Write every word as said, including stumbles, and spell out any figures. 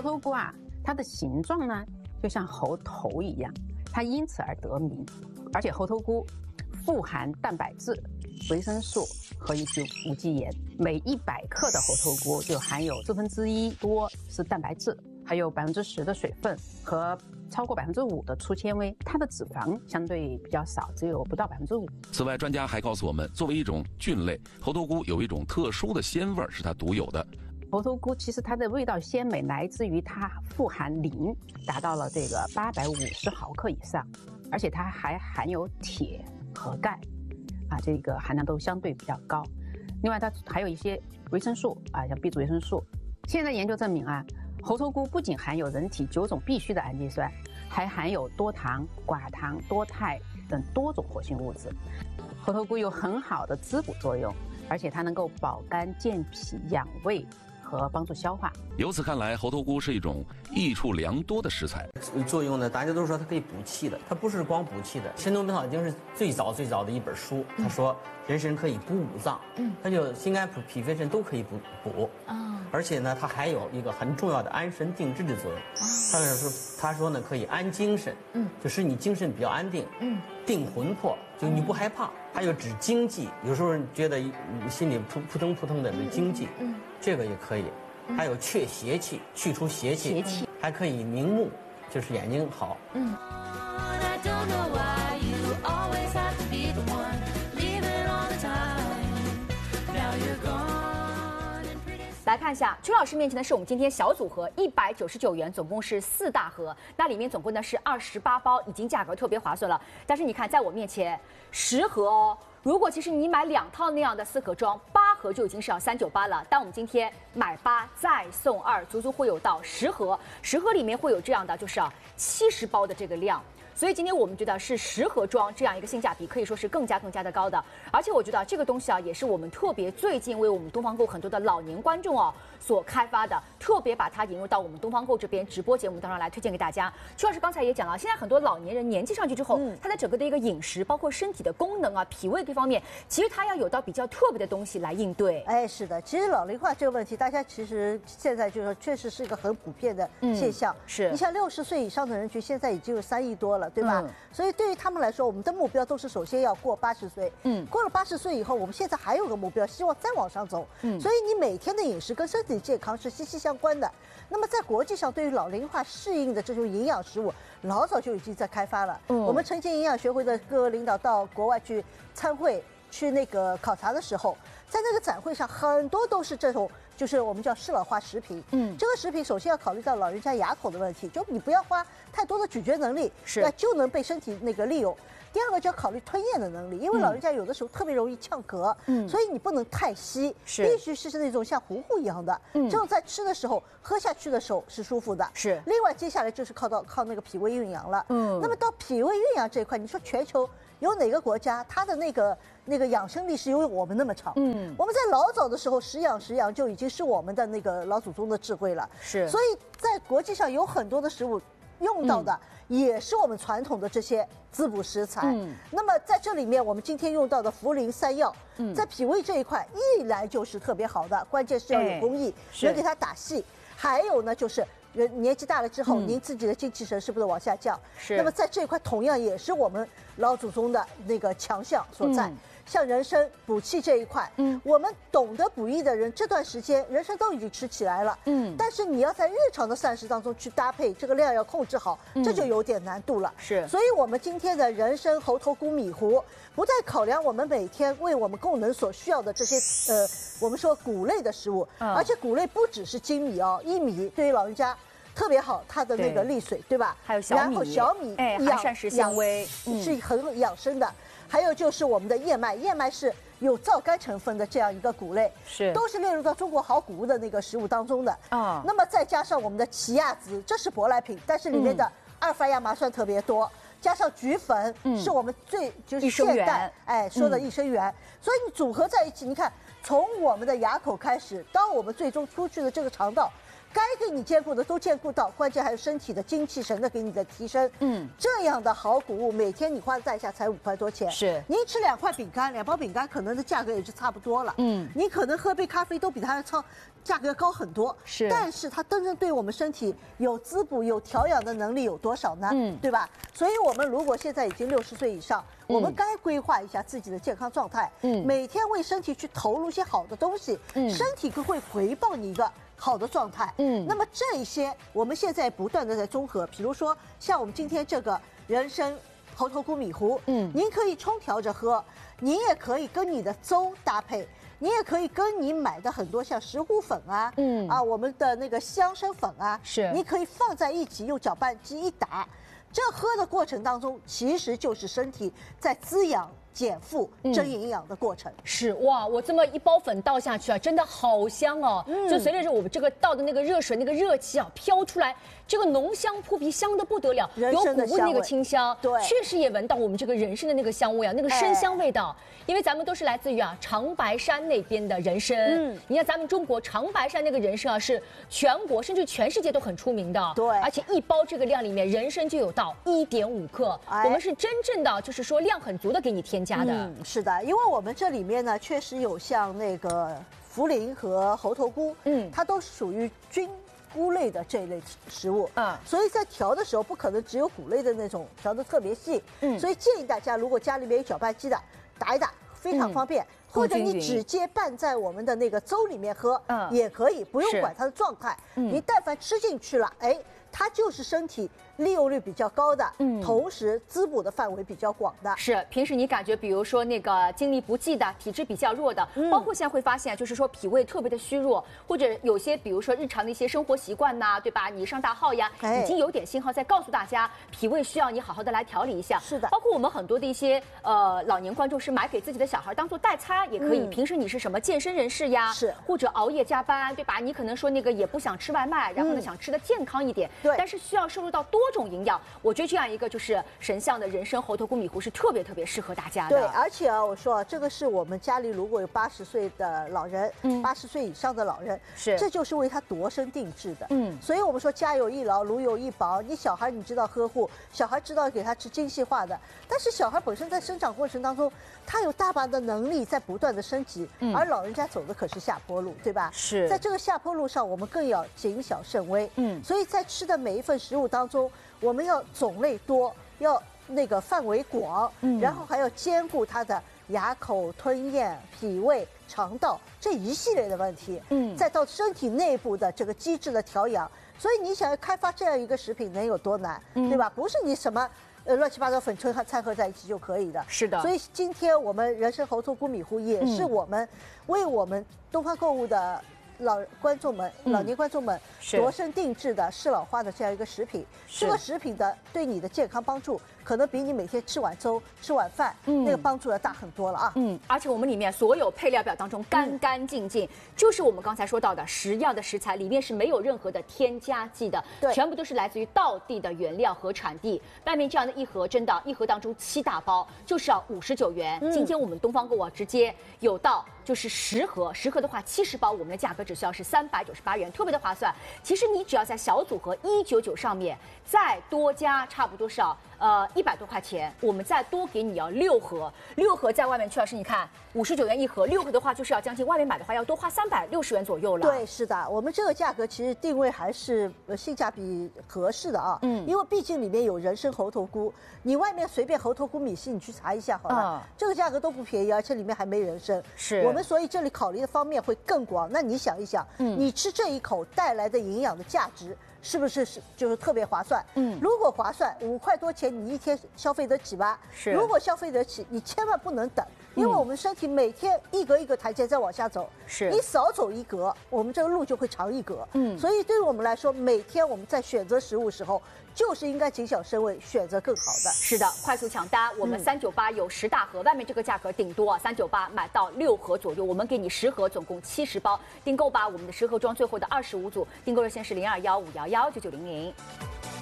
头菇啊，它的形状呢就像猴头一样，它因此而得名。而且猴头菇富含蛋白质、维生素和一些无机盐，每一百克的猴头菇就含有四分之一多是蛋白质，还有百分之十的水分和超过百分之五的粗纤维，它的脂肪相对比较少，只有不到百分之五。 此外，专家还告诉我们，作为一种菌类，猴头菇有一种特殊的鲜味是它独有的。 猴头菇其实它的味道鲜美来自于它富含磷，达到了这个八百五十毫克以上，而且它还含有铁和钙，啊，这个含量都相对比较高。另外，它还有一些维生素啊，像 B 族维生素。现在研究证明啊，猴头菇不仅含有人体九种必需的氨基酸，还含有多糖、寡糖、多肽等多种活性物质。猴头菇有很好的滋补作用，而且它能够保肝健脾、养胃和帮助消化。 由此看来，猴头菇是一种益处良多的食材。 作用呢，大家都说它可以补气的，它不是光补气的。《神农本草经》是最早最早的一本书，他说人参可以补五脏，嗯，它就心肝脾脾肺肾都可以补补啊。而且呢，它还有一个很重要的安神定志的作用。他说他说呢，可以安精神，嗯，就使你精神比较安定，嗯，定魂魄，就你不害怕。还有止惊悸，有时候觉得心里扑扑腾扑腾的那惊悸，嗯，这个也可以。还有祛邪气，去除邪气，邪气还可以明目，就是眼睛好。嗯。 来看一下，邱老师面前的是我们今天小组合，一百九十九元，总共是四大盒，那里面总共呢是二十八包，已经价格特别划算了。但是你看，在我面前十盒哦。如果其实你买两套那样的四盒装，八盒就已经是要三九八了。但我们今天买八再送二，足足会有到十盒，十盒里面会有这样的，就是啊七十包的这个量。所以今天我们觉得是十盒装这样一个性价比，可以说是更加更加的高的。而且我觉得这个东西啊，也是我们特别最近为我们东方购很多的老年观众哦所开发的，特别把它引入到我们东方购这边直播节目当中来推荐给大家。邱老师刚才也讲了，现在很多老年人年纪上去之后，嗯、他的整个的一个饮食，包括身体的功能啊、脾胃各方面，其实他要有到比较特别的东西来应对。 哎，是的，其实老龄化这个问题，大家其实现在就是说确实是一个很普遍的现象。嗯、 是， 你像六十岁以上的人群，现在已经有三亿多了，对吧？嗯、所以对于他们来说，我们的目标都是首先要过八十岁。嗯，过了八十岁以后，我们现在还有个目标，希望再往上走。嗯，所以你每天的饮食跟身体健康是息息相关的。那么在国际上，对于老龄化适应的这种营养食物，老早就已经在开发了。嗯，我们晨间营养学会的各个领导到国外去参会、去那个考察的时候，在那个展会上，很多都是这种。就是我们叫适老化食品，嗯，这个食品首先要考虑到老人家牙口的问题，就你不要花太多的咀嚼能力， 是， 那就能被身体那个利用。第二个就要考虑吞咽的能力，因为老人家有的时候特别容易呛咳，嗯，所以你不能太稀， 是， 必须是那种像糊糊一样的，嗯，这种在吃的时候喝下去的时候是舒服的， 是。 另外接下来就是靠到靠那个脾胃运养了，嗯，那么到脾胃运养这一块，你说全球有哪个国家它的那个那个养生力是有我们那么长？嗯，我们在老早的时候食养食养就已经是我们的那个老祖宗的智慧了， 是。 所以在国际上有很多的食物用到的。嗯也是我们传统的这些滋补食材。嗯，那么在这里面，我们今天用到的茯苓三药，嗯，在脾胃这一块一来就是特别好的，关键是要有工艺，能给它打细。还有呢，就是人年纪大了之后，嗯、您自己的精气神是不是往下降？ 是。 那么在这一块同样也是我们老祖宗的那个强项所在。嗯，像人参补气这一块，嗯，我们懂得补益的人，这段时间人参都已经吃起来了，嗯，但是你要在日常的膳食当中去搭配，这个量要控制好，这就有点难度了。 是， 所以我们今天的人参、猴头菇、米糊，不但考量我们每天为我们功能所需要的这些呃，我们说谷类的食物，嗯、而且谷类不只是精米哦，薏米对于老人家特别好，它的那个利水，对吧？ 还有小米， 然后小米， 哎，含膳食纤维， 嗯、是很养生的。还有就是我们的燕麦，燕麦是有皂苷成分的这样一个谷类， 是都是列入到中国好谷物的那个食物当中的啊。那么再加上我们的奇亚籽，这是舶来品，但是里面的阿尔法亚麻酸特别多，加上菊粉，嗯、是我们最就是现代哎说的益生元，嗯、所以你组合在一起，你看从我们的牙口开始，到我们最终出去的这个肠道。 该给你兼顾的都兼顾到，关键还有身体的精气神的给你的提升。嗯，这样的好谷物，每天你花的代价才五块多钱。 是， 你吃两块饼干，两包饼干可能的价格也就差不多了。嗯，你可能喝杯咖啡都比它超价格高很多。 是， 但是它真正对我们身体有滋补、有调养的能力有多少呢？嗯，对吧？所以我们如果现在已经六十岁以上，我们该规划一下自己的健康状态。嗯，每天为身体去投入一些好的东西，嗯，身体会回报你一个好的状态。嗯，那么这一些我们现在不断的在综合，比如说像我们今天这个人参猴头菇米糊，嗯，您可以冲调着喝，您也可以跟你的粥搭配。你也可以跟你买的很多像石斛粉啊，嗯啊，我们的那个香参粉啊， 是， 你可以放在一起，用搅拌机一打，这喝的过程当中，其实就是身体在滋养、减负、增营养的过程。 是哇，我这么一包粉倒下去啊，真的好香哦！嗯，就随着我们这个倒的那个热水，那个热气啊飘出来，这个浓香扑鼻，香的不得了，有谷物那个清香， 对， 确实也闻到我们这个人参的那个香味啊，那个参香味道。哎，因为咱们都是来自于啊长白山那边的人参，嗯，你看咱们中国长白山那个人参啊，是全国甚至全世界都很出名的， 对， 而且一包这个量里面人参就有到一点五克，哎，我们是真正的就是说量很足的给你添加的， 嗯，是的，因为我们这里面呢确实有像那个茯苓和猴头菇，嗯，它都是属于菌菇类的这一类食物，嗯，所以在调的时候不可能只有谷类的那种调的特别细，嗯，所以建议大家如果家里面有搅拌机的，打一打非常方便，嗯，或者你直接拌在我们的那个粥里面喝，嗯，也可以，不用管它的状态，嗯，你但凡吃进去了，哎，它就是身体利用率比较高的，嗯，同时滋补的范围比较广的。 是，平时你感觉，比如说那个精力不济的、体质比较弱的，嗯，包括现在会发现，就是说脾胃特别的虚弱，或者有些比如说日常的一些生活习惯呐，对吧？你上大号呀，哎，已经有点信号在告诉大家，脾胃需要你好好的来调理一下。 是的， 包括我们很多的一些呃老年观众是买给自己的小孩当做代餐也可以。嗯，平时你是什么健身人士呀？ 是， 或者熬夜加班，对吧？你可能说那个也不想吃外卖，然后呢，嗯，想吃的健康一点， 对， 但是需要摄入到多种营养。我觉得这样一个就是神像的人参猴头菇米糊是特别特别适合大家的。 对，而且啊，我说啊，这个是我们家里如果有八十岁的老人，嗯，八十岁以上的老人， 是， 这就是为他度身定制的。嗯，所以我们说家有一老，如有一宝。你小孩你知道呵护，小孩知道给他吃精细化的，但是小孩本身在生长过程当中，他有大把的能力在不断的升级，嗯，而老人家走的可是下坡路，对吧？ 是， 在这个下坡路上，我们更要谨小慎微。嗯，所以在吃的每一份食物当中，我们要种类多，要那个范围广，嗯，然后还要兼顾它的牙口、吞咽、脾胃、肠道这一系列的问题，嗯，再到身体内部的这个机制的调养。所以你想要开发这样一个食品能有多难，嗯，对吧？不是你什么呃乱七八糟粉春和掺和在一起就可以的。 是的。 所以今天我们人参猴头菇米糊也是我们为我们东方购物的老观众们、老年观众们度身定制的适老化的这样一个食品。这个食品的对你的健康帮助，可能比你每天吃碗粥、吃碗饭，嗯，那个帮助要大很多了啊。 嗯，而且我们里面所有配料表当中干干净净，嗯，就是我们刚才说到的十样的食材里面是没有任何的添加剂的， 对， 全部都是来自于道地的原料和产地。外面这样的一盒，真的，一盒当中七大包就是要五十九元。嗯，今天我们东方购物直接有到就是十盒，十盒的话七十包，我们的价格只需要是三百九十八元，特别的划算。其实你只要在小组合一九九上面再多加差不多是要呃一百多块钱，我们再多给你要六盒，六盒在外面曲老师你看五十九元一盒，六盒的话就是要将近外面买的话要多花三百六十元左右了。 对，是的，我们这个价格其实定位还是性价比合适的啊，嗯，因为毕竟里面有人参猴头菇，你外面随便猴头菇米线你去查一下好了，嗯，这个价格都不便宜，而且里面还没人参， 是我们所以这里考虑的方面会更广。那你想一想，嗯，你吃这一口带来的营养的价值。是不是是就是特别划算？嗯，如果划算，五块多钱你一天消费得起吧？ 是， 如果消费得起，你千万不能等，因为我们身体每天一格一个台阶在往下走， 是你少走一格，我们这个路就会长一格。嗯，所以对于我们来说，每天我们在选择食物时候，就是应该谨小慎微，选择更好的。 是的，快速抢单，我们三九八有十大盒，外面这个价格顶多三九八买到六盒左右，我们给你十盒，总共七十包，订购吧。我们的十盒装最后的二十五组，订购热线是零二幺五幺幺九九零零。